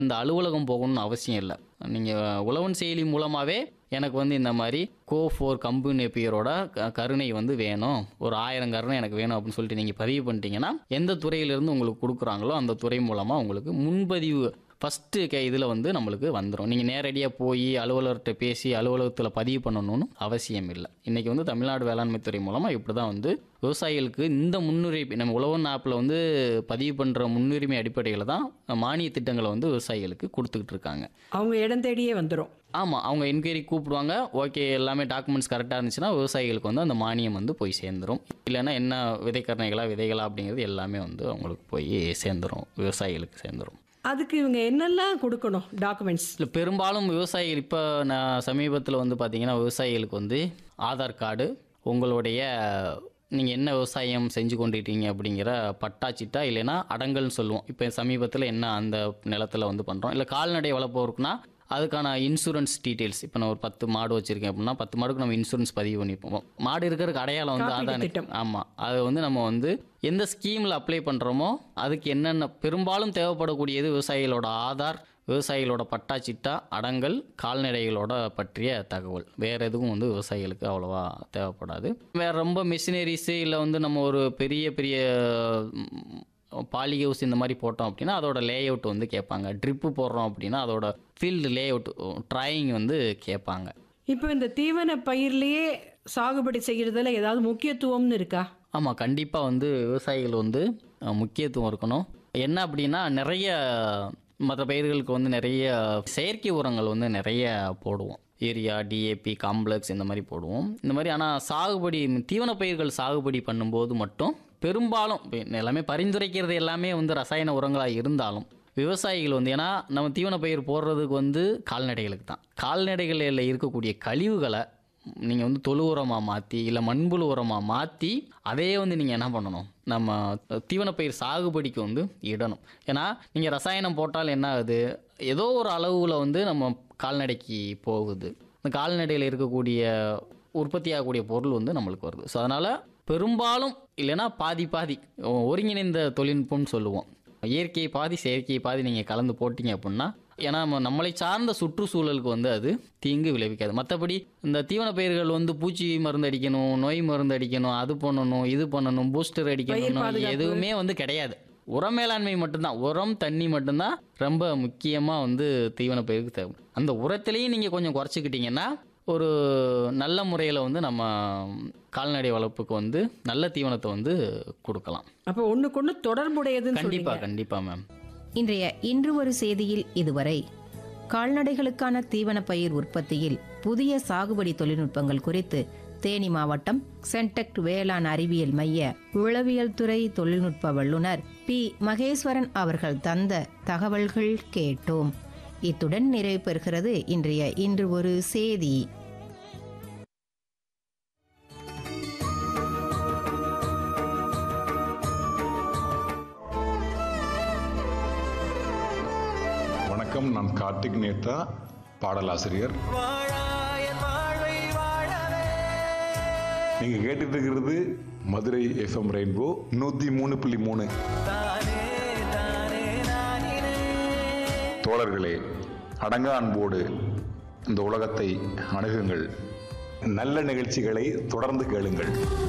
இந்த அலுவலகம் போகணும்னு அவசியம் இல்லை. நீங்கள் உழவன் செயலி மூலமாகவே எனக்கு வந்து இந்த மாதிரி கோ4 கம்பு நேப்பியரோட கருணை வந்து வேணும், ஒரு 1000 கருணை எனக்கு வேணும் அப்படின்னு சொல்லிட்டு நீங்கள் பதிவு பண்ணிட்டீங்கன்னா, எந்த துறையிலேருந்து உங்களுக்கு கொடுக்குறாங்களோ அந்த துறை மூலமாக உங்களுக்கு முன்பதிவு ஃபஸ்ட்டு இதில் வந்து நம்மளுக்கு வந்துடும். நீங்கள் நேரடியாக போய் அலுவலர்கிட்ட பேசி அலுவலகத்தில் பதிவு பண்ணணும்னு அவசியம் இல்லை. இன்றைக்கி வந்து தமிழ்நாடு வேளாண்மை துறை மூலமாக இப்படி தான் வந்து விவசாயிகளுக்கு இந்த முன்னுரிமை, நம்ம உழவன் ஆப்பில் வந்து பதிவு பண்ணுற முன்னுரிமை அடிப்படையில் தான் மானிய திட்டங்களை வந்து விவசாயிகளுக்கு கொடுத்துக்கிட்டு இருக்காங்க. அவங்க இடம் தேடியே வந்துடும். ஆமாம், அவங்க என்கொயரி கூப்பிடுவாங்க. ஓகே, எல்லாமே டாக்குமெண்ட்ஸ் கரெக்டாக இருந்துச்சுன்னா விவசாயிகளுக்கு வந்து அந்த மானியம் வந்து போய் சேர்ந்துடும். இல்லைன்னா என்ன விதைகளா அப்படிங்கிறது எல்லாமே வந்து அவங்களுக்கு போய் சேர்ந்துடும், விவசாயிகளுக்கு சேர்ந்துடும். அதுக்கு இவங்க என்னெல்லாம் கொடுக்கணும் டாக்குமெண்ட்ஸ்? இல்லை, பெரும்பாலும் விவசாயிகள் இப்போ நான் சமீபத்தில் வந்து பார்த்தீங்கன்னா விவசாயிகளுக்கு வந்து ஆதார் கார்டு, உங்களுடைய நீங்கள் என்ன விவசாயம் செஞ்சு கொண்டிருக்கீங்க அப்படிங்கிற பட்டா சிட்டா, இல்லைன்னா அடங்கல்னு சொல்லுவோம். இப்போ சமீபத்தில் என்ன அந்த நிலத்தில் வந்து பண்ணுறோம், இல்லை கால்நடை வளர்ப்போருக்குன்னா அதுக்கான இன்சூரன்ஸ் டீட்டெயில்ஸ். இப்போ நான் ஒரு 10 மாடு வச்சுருக்கேன் அப்படின்னா 10 மாடுக்கு நம்ம இன்சூரன்ஸ் பதிவு பண்ணிப்போம். மாடு இருக்கிறதுக்கு அடையாளம் வந்து அதான். ஆமாம், அது வந்து நம்ம வந்து எந்த ஸ்கீமில் அப்ளை பண்ணுறோமோ அதுக்கு என்னென்ன பெரும்பாலும் தேவைப்படக்கூடியது விவசாயிகளோட ஆதார், விவசாயிகளோட பட்டா சிட்டா, அடங்கல், கால்நடைகளோட பற்றிய தகவல். வேறு எதுவும் வந்து விவசாயிகளுக்கு அவ்வளோவா தேவைப்படாது. வேறு ரொம்ப மிஷினரிஸு இல்லை வந்து நம்ம ஒரு பெரிய பாலி ஹவுஸ் இந்த மாதிரி போட்டோம் அப்படின்னா அதோட லேஅவுட் வந்து கேட்பாங்க. ட்ரிப்பு போடுறோம் அப்படின்னா அதோட ஃபீல்டு லேஅவுட் ட்ராயிங் வந்து கேட்பாங்க. இப்போ இந்த தீவன பயிர்லேயே சாகுபடி செய்கிறதுல ஏதாவது முக்கியத்துவம்னு இருக்கா? ஆமாம், கண்டிப்பாக வந்து விவசாயிகள் வந்து முக்கியத்துவம் இருக்கணும். என்ன அப்படின்னா நிறைய மற்ற பயிர்களுக்கு வந்து நிறைய செயற்கை உரங்கள் வந்து நிறைய போடுவோம். யூரியா, டிஏபி, காம்ப்ளெக்ஸ் இந்த மாதிரி போடுவோம். இந்த மாதிரி ஆனால் சாகுபடி தீவன பயிர்கள் சாகுபடி பண்ணும்போது மட்டும் பெரும்பாலும் எல்லாமே பரிந்துரைக்கிறது எல்லாமே வந்து ரசாயன உரங்களாக இருந்தாலும் விவசாயிகள் வந்து, ஏன்னா நம்ம தீவன பயிர் போடுறதுக்கு வந்து கால்நடைகளுக்கு தான், கால்நடைகளில் இருக்கக்கூடிய கழிவுகளை நீங்கள் வந்து தொழு உரமாக மாற்றி இல்லை மண்புழு உரமாக மாற்றி அதையே வந்து நீங்கள் என்ன பண்ணணும், நம்ம தீவனப்பயிர் சாகுபடிக்கு வந்து இடணும். ஏன்னா நீங்கள் ரசாயனம் போட்டால் என்ன ஆகுது, ஏதோ ஒரு அளவில் வந்து நம்ம கால்நடைக்கு போகுது. இந்த கால்நடையில் இருக்கக்கூடிய உற்பத்தி ஆகக்கூடிய பொருள் வந்து நம்மளுக்கு வருது. ஸோ அதனால் பெரும்பாலும் இல்லைன்னா பாதி ஒருங்கிணைந்த தொழில்நுட்பம்னு சொல்லுவோம். இயற்கை பாதி செயற்கை பாதி நீங்கள் கலந்து போட்டிங்க அப்படின்னா, ஏன்னா நம்மளை சார்ந்த சுற்றுச்சூழலுக்கு வந்து அது தீங்கு விளைவிக்காது. மற்றபடி இந்த தீவன பயிர்கள் வந்து பூச்சி மருந்து அடிக்கணும், நோய் மருந்து அடிக்கணும், அது பண்ணணும், இது பண்ணணும், பூஸ்டர் அடிக்கணும், எதுவுமே வந்து கிடையாது. உரம் மேலாண்மை மட்டும்தான், உரம் தண்ணி மட்டும்தான் ரொம்ப முக்கியமாக வந்து தீவன பயிருக்கு தேவை. அந்த உரத்திலையும் நீங்கள் கொஞ்சம் குறைச்சிக்கிட்டிங்கன்னா ஒரு நல்ல முறையில் வந்து நம்ம கால்நடை வளர்ப்புக்கு வந்து நல்ல தீவனத்தை வந்து கொடுக்கலாம். அப்போ ஒன்றுக்கொன்று தொடர்புடையதுன்னு கண்டிப்பாக மேம். இன்று ஒரு செய்தியில் இதுவரை கால்நடைகளுக்கான தீவன பயிர் உற்பத்தியில் புதிய சாகுபடி தொழில்நுட்பங்கள் குறித்து தேனி மாவட்டம் சென்டெக்ட் வேளாண் அறிவியல் மைய உளவியல் துறை தொழில்நுட்ப வல்லுநர் பி. மகேஸ்வரன் அவர்கள் தந்த தகவல்கள் கேட்டோம். இத்துடன் நிறைவு பெறுகிறது இன்றைய இன்று ஒரு செய்தி. வணக்கம், நான் கார்த்திக் நேத்தா, பாடலாசிரியர். நீங்க கேட்டுட்டு இருக்கிறது மதுரை எஃப்எம் ரெயின்போ 103.3. தோழர்களே, அடங்கா அன்போடு இந்த உலகத்தை அணுகுங்கள். நல்ல நிகழ்ச்சிகளை தொடர்ந்து கேளுங்கள்.